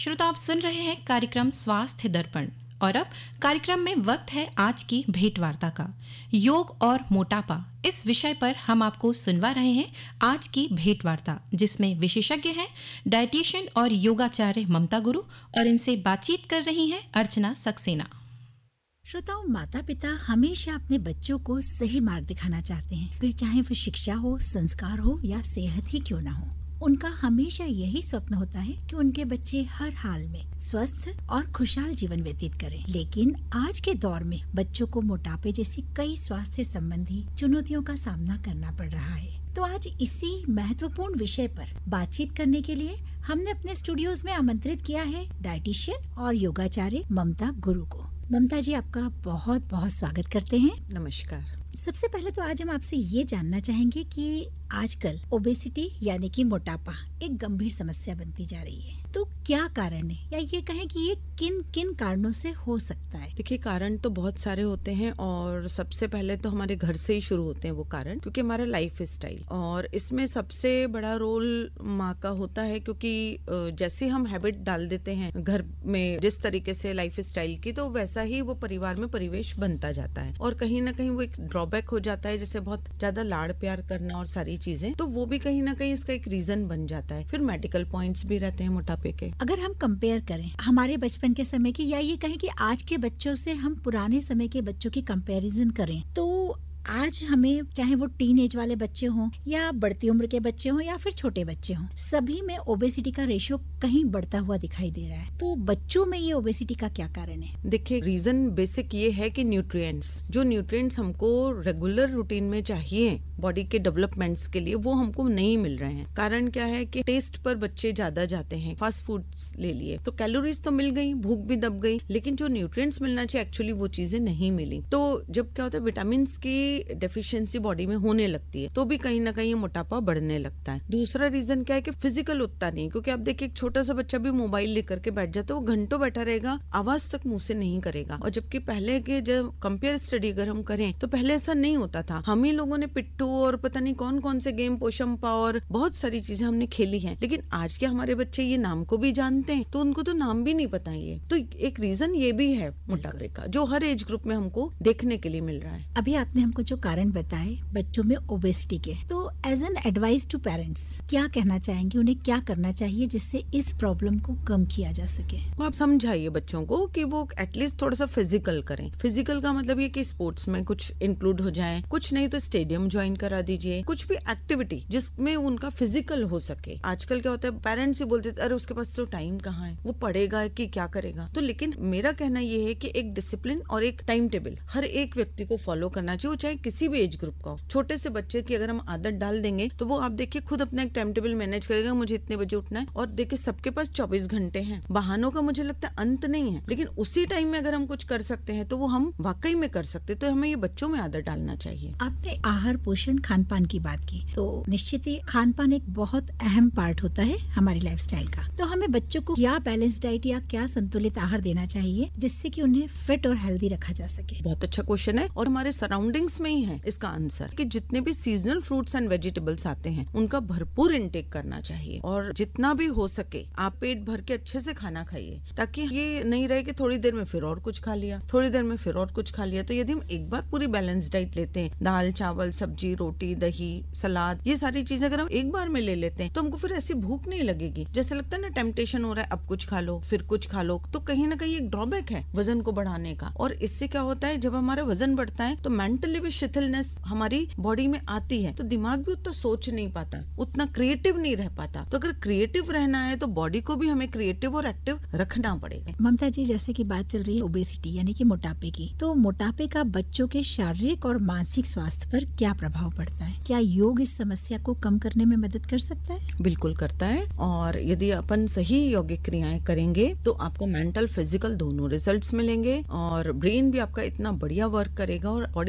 श्रोता, आप सुन रहे हैं कार्यक्रम स्वास्थ्य दर्पण और अब कार्यक्रम में वक्त है आज की भेंट वार्ता का। योग और मोटापा इस विषय पर हम आपको सुनवा रहे हैं आज की भेंट वार्ता, जिसमें विशेषज्ञ हैं डाइटिशियन और योगाचार्य ममता गुरु और इनसे बातचीत कर रही हैं अर्चना सक्सेना। श्रोताओं, माता पिता हमेशा अपने बच्चों को सही मार्ग दिखाना चाहते हैं, फिर चाहे वो शिक्षा हो, संस्कार हो या सेहत ही क्यों ना हो। उनका हमेशा यही स्वप्न होता है कि उनके बच्चे हर हाल में स्वस्थ और खुशहाल जीवन व्यतीत करें। लेकिन आज के दौर में बच्चों को मोटापे जैसी कई स्वास्थ्य संबंधी चुनौतियों का सामना करना पड़ रहा है। तो आज इसी महत्वपूर्ण विषय पर बातचीत करने के लिए हमने अपने स्टूडियोज में आमंत्रित किया है डाइटिशियन और योगाचार्य ममता गुरु को। ममता जी, आपका बहुत बहुत स्वागत करते हैं। नमस्कार। सबसे पहले तो आज हम आपसे ये जानना चाहेंगे कि आजकल ओबेसिटी यानी कि मोटापा एक गंभीर समस्या बनती जा रही है, तो क्या कारण है, या ये कहें कि ये किन किन कारणों से हो सकता है? देखिए, कारण तो बहुत सारे होते हैं और सबसे पहले तो हमारे घर से ही शुरू होते हैं वो कारण, क्योंकि हमारा लाइफ स्टाइल, और इसमें सबसे बड़ा रोल माँ का होता है, क्योंकि जैसे हम हैबिट डाल देते हैं घर में जिस तरीके से लाइफ स्टाइल की, तो वैसा ही वो परिवार में परिवेश बनता जाता है और कहीं ना कहीं वो एक ड्रॉबैक हो जाता है, जैसे बहुत ज्यादा लाड़ प्यार करना और सारी चीजें, तो वो भी कहीं ना कहीं इसका एक रीजन बन जाता है। फिर मेडिकल पॉइंट्स भी रहते हैं मोटापे के। अगर हम कंपेयर करें हमारे बचपन के समय की, या ये कहें कि आज के बच्चों से हम पुराने समय के बच्चों की कंपैरिजन करें, तो आज हमें चाहे वो टीन एज वाले बच्चे हों या बढ़ती उम्र के बच्चे हों या फिर छोटे बच्चे हों, सभी में ओबेसिटी का रेशियो कहीं बढ़ता हुआ दिखाई दे रहा है। तो बच्चों में ये ओबेसिटी का क्या कारण है? देखिए, रीजन बेसिक ये है कि जो न्यूट्रिएंट्स हमको रेगुलर रूटीन में चाहिए बॉडी के डेवलपमेंट्स के लिए, वो हमको नहीं मिल रहे हैं। कारण क्या है कि टेस्ट पर बच्चे ज्यादा जाते हैं। फास्ट फूड्स ले लिए तो कैलोरीज तो मिल गई, भूख भी दब गई, लेकिन जो न्यूट्रिएंट्स मिलना चाहिए एक्चुअली वो चीजें नहीं मिली। तो जब क्या होता है, विटामिन की डेफिशिएंसी बॉडी में होने लगती है, तो भी कहीं ना कहीं मोटापा बढ़ने लगता है। दूसरा रीजन क्या है कि फिजिकल उतना नहीं, क्योंकि आप देखिए एक छोटा सा बच्चा भी मोबाइल लेकर के बैठ जाता है, वो घंटों बैठा रहेगा, आवाज तक मुंह से नहीं करेगा। और जबकि पहले के जब कंपेयर स्टडी अगर हम करें तो पहले ऐसा नहीं होता था। हम ही लोगों ने पिट्ठू और पता नहीं कौन कौन से गेम, पोशंपा और बहुत सारी चीजें हमने खेली हैं, लेकिन आज के हमारे बच्चे ये नाम को भी जानते हैं, तो उनको तो नाम भी नहीं पता ये। तो एक रीजन ये भी है मोटापे का, जो हर एज ग्रुप में हमको देखने के लिए मिल रहा है। अभी आपने हमको जो कारण बताए बच्चों में ओबेसिटी के, तो as an advice to parents क्या कहना चाहेंगे, उन्हें क्या करना चाहिए जिससे इस प्रॉब्लम को कम किया जा सके? आप समझाइए बच्चों को कि वो एटलीस्ट थोड़ा सा फिजिकल करें। फिजिकल का मतलब ये कि स्पोर्ट्स में कुछ इंक्लूड हो जाए, कुछ नहीं तो स्टेडियम ज्वाइन करा दीजिए, कुछ भी एक्टिविटी जिसमें उनका फिजिकल हो सके। आजकल क्या होता है, पेरेंट्स ही बोलते अरे उसके पास तो टाइम कहाँ है, वो पढ़ेगा कि क्या करेगा। तो लेकिन मेरा कहना ये है कि एक डिसिप्लिन और एक टाइम टेबल हर एक व्यक्ति को फॉलो करना चाहिए, वो चाहे किसी भी एज ग्रुप का हो। छोटे से बच्चे की अगर हम आदत डाल देंगे तो वो आप देखिए खुद अपना एक टाइम टेबल मैनेज करेगा, मुझे इतने बजे उठना है। और देखिए सबके पास 24 घंटे हैं, बहानों का मुझे लगता है अंत नहीं है, लेकिन उसी टाइम में अगर हम कुछ कर सकते हैं तो वो हम वाकई में कर सकते हैं। तो हमें ये बच्चों में आदत डालना चाहिए। आपने आहार, पोषण, खान पान की बात की, तो निश्चित ही खान पान एक बहुत अहम पार्ट होता है हमारी लाइफस्टाइल का। तो हमें बच्चों को क्या बैलेंस डाइट या क्या संतुलित आहार देना चाहिए जिससे कि उन्हें फिट और हेल्दी रखा जा सके? बहुत अच्छा क्वेश्चन है और हमारे सराउंडिंग्स में ही है इसका आंसर, कि जितने भी सीजनल फ्रूट्स एंड वेजिटेबल्स आते हैं उनका भरपूर इंटेक करना चाहिए, और जितना भी हो सके आप पेट भर के अच्छे से खाना खाइए, ताकि ये नहीं रहे कि थोड़ी देर में फिर और कुछ खा लिया, थोड़ी देर में फिर और कुछ खा लिया। तो यदि हम एक बार पूरी बैलेंस डाइट लेते हैं, दाल, चावल, सब्जी, रोटी, दही, सलाद, ये सारी चीजें अगर हम एक बार में ले लेते हैं तो हमको फिर ऐसी भूख नहीं लगेगी। जैसे लगता है ना टेम्पटेशन हो रहा है, अब कुछ खा लो फिर कुछ खा लो, तो कहीं ना कहीं एक ड्रॉबैक है वजन को बढ़ाने का। और इससे क्या होता है, जब हमारा वजन बढ़ता है तो मेंटली भी शिथिलनेस हमारी बॉडी में आती है, तो दिमाग भी उतना सोच नहीं पाता, उतना क्रिएटिव नहीं रह पाता। तो अगर क्रिएटिव रहना है तो बॉडी को भी हमें क्रिएटिव और एक्टिव रखना पड़ेगा। ममता जी, जैसे कि बात चल रही है ओबेसिटी यानी कि मोटापे की, तो मोटापे का बच्चों के शारीरिक और मानसिक स्वास्थ्य पर क्या प्रभाव पड़ता है? क्या योग इस समस्या को कम करने में मदद कर सकता है? बिल्कुल करता है, और यदि अपन सही यौगिक क्रियाएं करेंगे तो आपको मेंटल, फिजिकल दोनों रिजल्ट्स मिलेंगे, और ब्रेन भी आपका इतना बढ़िया वर्क करेगा, और बॉडी हमेशा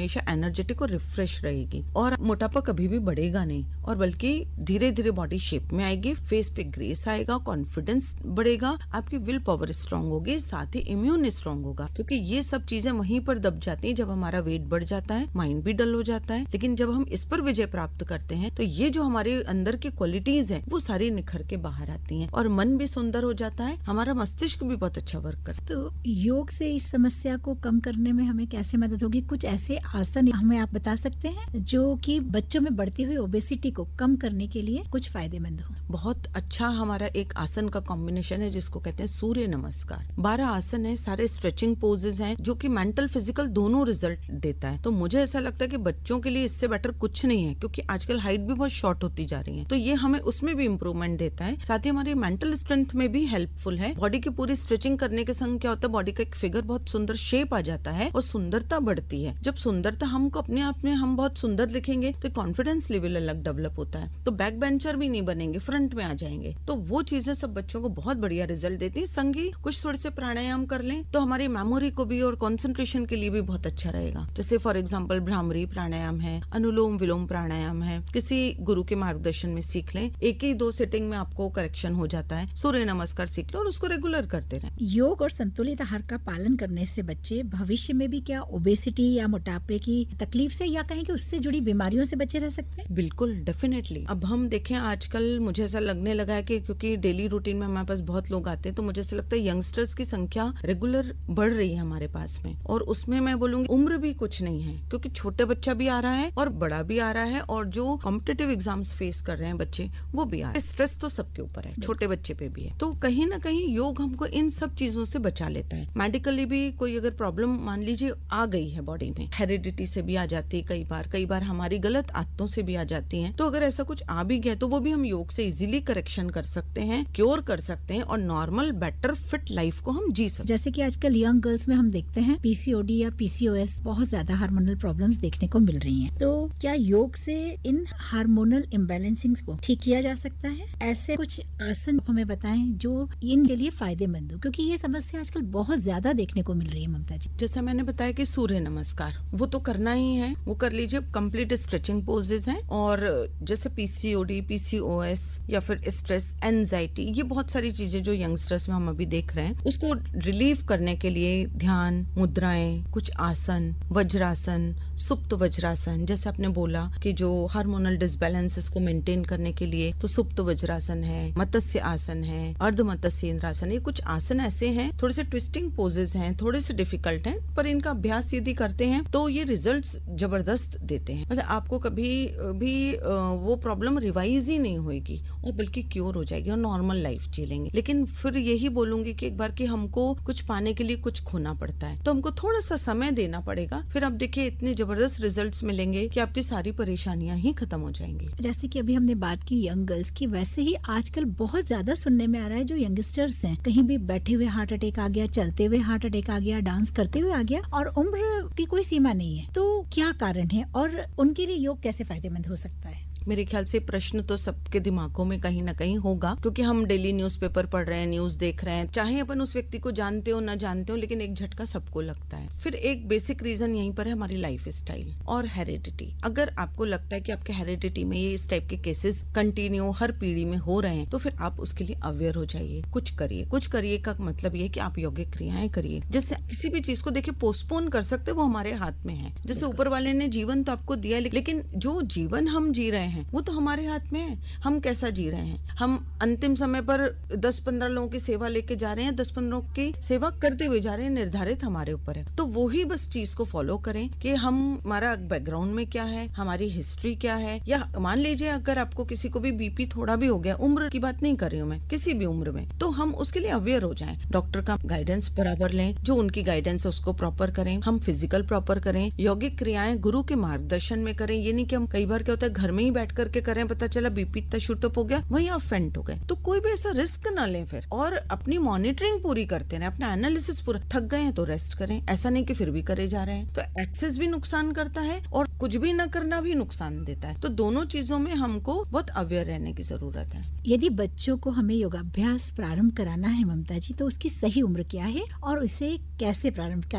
हमेशा एनर्जेटिक और रिफ्रेश रहेगी और मोटापा कभी भी बढ़ेगा नहीं और बल्कि धीरे धीरे बॉडी शेप में आएगी, फेस पे ग्रेस आएगा, कॉन्फिडेंस बढ़ेगा, आपकी विल पावर स्ट्रांग होगी, साथ ही इम्यून स्ट्रांग होगा, क्योंकि ये सब चीजें वहीं पर दब जाती हैं जब हमारा वेट बढ़ जाता है, माइंड भी डल हो जाता है। लेकिन जब हम इस पर विजय प्राप्त करते हैं तो ये जो हमारे अंदर की क्वालिटीज हैं वो सारी निखर के बाहर आती हैं और मन भी सुंदर हो जाता है, हमारा मस्तिष्क भी बहुत अच्छा वर्क करता है। तो योग से इस समस्या को कम करने में हमें कैसे मदद होगी? कुछ ऐसे आसन हमें आप बता सकते हैं जो कि बच्चों में बढ़ती हुई ओबेसिटी को कम करने के लिए कुछ फायदेमंद हो? बहुत अच्छा हमारा एक आसन का कॉम्बिनेशन है जिसको कहते हैं सूर्य नमस्कार। 12 आसन है, सारे स्ट्रेचिंग पोजेज हैं जो कि मेंटल फिजिकल दोनों रिजल्ट देता है। तो मुझे ऐसा लगता है कि बच्चों के लिए इससे बेटर कुछ नहीं है, क्योंकि आजकल हाइट भी बहुत शॉर्ट होती जा रही है, तो ये हमें उसमें भी इम्प्रूवमेंट देता है, साथ ही हमारी मेंटल स्ट्रेंथ में भी हेल्पफुल है। बॉडी की पूरी स्ट्रेचिंग करने के संग क्या होता है, बॉडी का एक फिगर बहुत सुंदर शेप आ जाता है और सुंदरता बढ़ती है। जब सुंदरता हमको अपने आप में हम बहुत सुंदर दिखेंगे तो कॉन्फिडेंस लेवल अलग डेवलप होता है, तो बैक बेंचर भी नहीं बनेंगे, फ्रंट में आ जाएंगे। तो वो चीजें सब बच्चों को बहुत बढ़िया रिजल्ट देती है। संगी कुछ थोड़े से प्राणायाम कर लें तो हमारी मेमोरी को भी और कॉन्सेंट्रेशन के लिए भी बहुत अच्छा रहेगा। जैसे फॉर एग्जाम्पल भ्रामरी प्राणायाम है, अनुलोम विलोम प्राणायाम है, किसी गुरु के मार्गदर्शन में सीख लें, एक ही 2 सिटिंग में आपको करेक्शन हो जाता है। सूर्य नमस्कार सीख लो और उसको रेगुलर करते रहें। योग और संतुलित आहार का पालन करने से बच्चे भविष्य में भी क्या ओबेसिटी या मोटापे की तकलीफ से या कहें कि उससे जुड़ी बीमारियों से बचे रह सकते हैं? बिल्कुल, डेफिनेटली। अब हम देखें आजकल मुझे ऐसा लगने लगा है कि क्योंकि डेली रूटीन में हमारे पास बहुत लोग आते हैं, तो मुझे ऐसा लगता है यंगस्टर्स की संख्या रेगुलर बढ़ रही है हमारे पास में। और उसमें मैं बोलूंगी उम्र भी कुछ नहीं है, क्योंकि छोटे बच्चा भी आ रहा है और बड़ा भी आ रहा है, और जो कॉम्पिटिटिव एग्जाम्स फेस कर रहे हैं बच्चे वो भी आ रहे हैं। स्ट्रेस तो सबके ऊपर है, छोटे बच्चे पे भी है। तो कहीं ना कहीं योग हमको इन सब चीजों से बचा लेता है। मेडिकली भी कोई अगर प्रॉब्लम मान लीजिए आ गई है बॉडी में, हेरिडिटी से भी आ जाती है, कई बार हमारी गलत आदतों से भी आ जाती है, तो अगर ऐसा कुछ आ भी गया तो वो भी हम योग से इजीली करेक्शन कर सकते हैं, क्योर कर सकते हैं और नॉर्मल बेटर फिट लाइफ को हम जी सकते हैं। जैसे कि आजकल यंग गर्ल्स में हम देखते हैं पीसीओडी या पीसीओएस बहुत ज्यादा हार्मोनल प्रॉब्लम्स देखने को मिल रही हैं। तो क्या योग से इन हार्मोनल इम्बैलेंसिंग्स को ठीक किया जा सकता है? ऐसे कुछ आसन हमें बताएं जो इनके लिए फायदेमंद हो, क्योंकि ये समस्या आजकल बहुत ज्यादा देखने को मिल रही है। ममता जी, जैसा मैंने बताया कि सूर्य नमस्कार वो तो करना ही है, वो कर लीजिए। कंप्लीट स्ट्रेचिंग पोजेज हैं, और जैसे पीसीओडी, पीसीओएस या फिर स्ट्रेस, एंजाइटी, ये बहुत सारी चीजें जो यंगस्टर्स में हम अभी देख रहे हैं, उसको रिलीव करने के लिए ध्यान, मुद्राएं, कुछ आसन, वज्रासन, सुप्त वज्रासन, जैसे आपने बोला कि जो हार्मोनल डिसबैलेंसेस को मेंटेन करने के लिए, तो सुप्त वज्रासन है, मत्स्य आसन है, अर्ध मत्स्य इंद्रासन, ये कुछ आसन ऐसे हैं, थोड़े से ट्विस्टिंग पोजेज हैं, थोड़े से डिफिकल्ट हैं, पर इनका अभ्यास यदि करते हैं तो ये रिजल्ट्स जबरदस्त देते हैं। मतलब आपको कभी भी वो प्रॉब्लम रिवाइज ही नहीं होगी और बल्कि क्योर हो जाएगी और नॉर्मल लाइफ जी लेंगे। लेकिन फिर यही बोलूंगी कि एक बार कि हमको कुछ पाने के लिए कुछ खोना पड़ता है, तो हमको थोड़ा सा समय देना पड़ेगा। फिर आप देखिए इतने जबरदस्त रिजल्ट्स मिलेंगे कि आपकी सारी परेशानियां ही खत्म हो जाएंगी। जैसे कि अभी हमने बात की यंग गर्ल्स की, वैसे ही आजकल बहुत ज्यादा सुनने में आ रहा है जो यंगस्टर्स हैं, कहीं भी बैठे हुए हार्ट अटैक आ गया, चलते हुए हार्ट अटैक आ गया, डांस करते हुए आ गया, और उम्र की कोई सीमा नहीं है। तो क्या कारण है और उनके लिए योग कैसे फायदेमंद हो सकता है? मेरे ख्याल से प्रश्न तो सबके दिमागों में कहीं ना कहीं होगा, क्योंकि हम डेली न्यूज़पेपर पढ़ रहे हैं, न्यूज देख रहे हैं, चाहे अपन उस व्यक्ति को जानते हो ना जानते हो, लेकिन एक झटका सबको लगता है। फिर एक बेसिक रीजन यहीं पर है हमारी लाइफ स्टाइल और हेरिडिटी। अगर आपको लगता है कि आपके हेरिडिटी में ये इस टाइप के केसेस कंटिन्यू हर पीढ़ी में हो रहे हैं, तो फिर आप उसके लिए अवेयर हो जाइए, कुछ करिए। कुछ करिए का मतलब ये कि आप यौगिक क्रियाएं करिए। जैसे किसी भी चीज को देखिए पोस्टपोन कर सकते, वो हमारे हाथ में है। जैसे ऊपर वाले ने जीवन तो आपको दिया, लेकिन जो जीवन हम जी रहे हैं वो तो हमारे हाथ में है, हम कैसा जी रहे हैं। हम अंतिम समय पर 10-15 लोगों की सेवा लेके जा रहे हैं, 10-15 की सेवा करते हुए जा रहे हैं, निर्धारित हमारे ऊपर है। तो वो ही बस चीज को फॉलो करें कि हमारा बैकग्राउंड में क्या है, हमारी हिस्ट्री क्या है। या मान लीजिए अगर आपको किसी को भी बीपी थोड़ा भी हो गया, उम्र की बात नहीं कर रही हूँ मैं, किसी भी उम्र में, तो हम उसके लिए अवेयर हो जाएं। डॉक्टर का गाइडेंस बराबर लें, जो उनकी गाइडेंस है उसको प्रॉपर करें, हम फिजिकल प्रॉपर करें, यौगिक क्रियाएं गुरु के मार्गदर्शन में करें। ये नहीं कि हम कई बार क्या होता है घर में ही बैठ करके करें, पता चला बीपी इतना शूट अप हो गया, वहीं आप फेंट हो गए। तो कोई भी ऐसा रिस्क ना लें फिर, और अपनी मॉनिटरिंग पूरी करते रहें, अपना एनालिसिस पूरा। थक गए हैं तो रेस्ट करें, ऐसा नहीं कि फिर भी करे जा रहे हैं। तो एक्सेस भी नुकसान करता है और कुछ भी न करना भी नुकसान देता है। तो दोनों चीजों में हमको बहुत अवेयर रहने की जरूरत है। यदि बच्चों को हमें योगाभ्यास प्रारंभ कराना है ममता जी, तो उसकी सही उम्र क्या है और उसे कैसे प्रारंभ